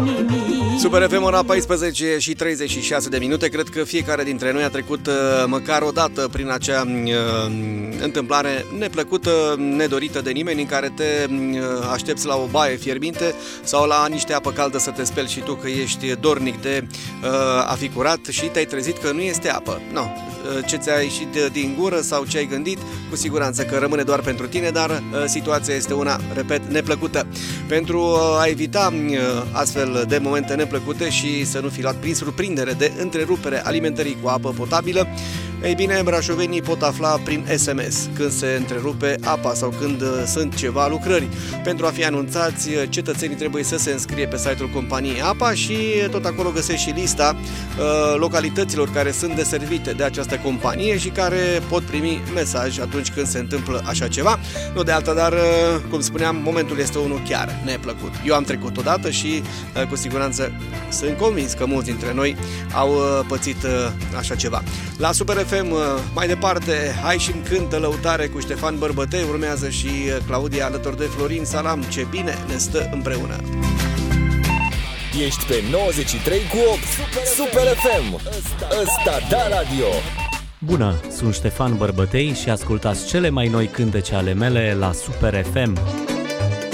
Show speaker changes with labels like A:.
A: Super FM, ora 14 și 36 de minute. Cred că fiecare dintre noi a trecut măcar o dată prin acea întâmplare neplăcută, nedorită de nimeni, în care te aștepți la o baie fierbinte sau la niște apă caldă să te speli și tu că ești dornic de a fi curat și te-ai trezit că nu este apă. No. Ce ți-a ieșit din gură sau ce ai gândit, cu siguranță că rămâne doar pentru tine, dar situația este una, repet, neplăcută. Pentru a evita astfel de momente neplăcute și să nu fi luat prin surprindere de întrerupere alimentării cu apă potabilă, ei bine, brașovenii pot afla prin SMS când se întrerupe apa sau când sunt ceva lucrări. Pentru a fi anunțați, cetățenii trebuie să se înscrie pe site-ul companiei APA și tot acolo găsești și lista localităților care sunt deservite de această companie și care pot primi mesaj atunci când se întâmplă așa ceva. Nu de alta, dar, cum spuneam, momentul este unul chiar neplăcut. Eu am trecut odată și cu siguranță sunt convins că mulți dintre noi au pățit așa ceva. La Super FM, mai departe, hai și-mi cântă Lăutare cu Ștefan Bărbătei, urmează și Claudia alături de Florin Salam. Ce bine ne stă împreună!
B: Ești pe 93 cu 8 Super FM. Ăsta da radio.
C: Bună, sunt Ștefan Bărbătei și ascultați cele mai noi cântece ale mele la Super FM.